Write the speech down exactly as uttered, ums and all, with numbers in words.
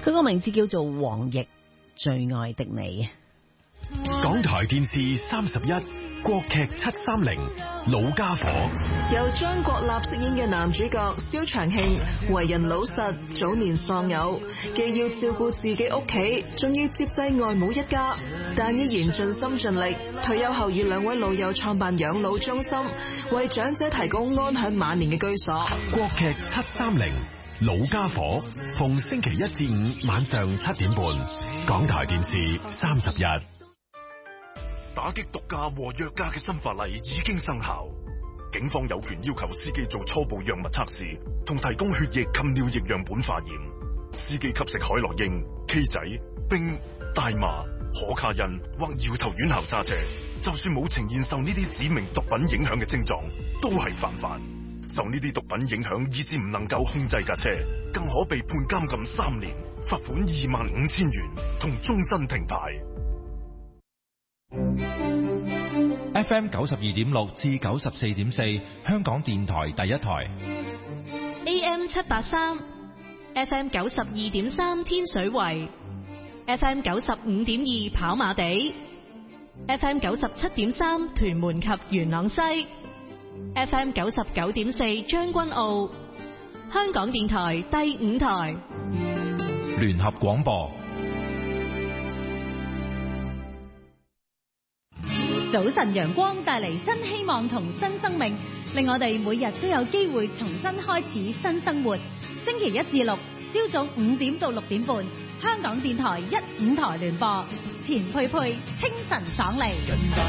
佢個名字叫做黃奕，最愛的你。 港台電視三十一，國劇七三零，老家伙。 由張國立飾演嘅男主角蕭長慶，為人老實，早年喪偶，既要照顧自己屋企，仲要接濟外母一家，但依然盡心盡力。退休後與兩位老友創辦養老中心，為長者提供安享晚年嘅居所。 國劇七三零，老家伙，逢星期一至五晚上七點半，港台電視三十一。 打擊毒駕和藥駕嘅新法例已經生效，警方有權要求司機做初步藥物測試，同提供血液及尿液樣本化驗。司機吸食海洛因、K 仔、冰、大麻、可卡因或搖頭丸後揸車，就算冇呈現受呢啲指明毒品影響嘅症狀，都係犯法。受呢啲毒品影響以致唔能夠控制架車，更可被判監禁三年、罰款二萬五千元同終身停牌。 F M 九十二點六至九十四點四，香港電台第一台。 A M 七八三，F M 九十二點三天水圍，F M 九十五點二跑馬地，F M 九十七點三屯門及元朗西，F M 九十九點四將軍澳，香港電台第五台聯合廣播。 早晨陽光帶嚟新希望同新生命，令我哋每日都有機會重新開始新生活。星期一至六朝早五點到六點半，香港電台一五台聯播，錢佩佩清晨爽利。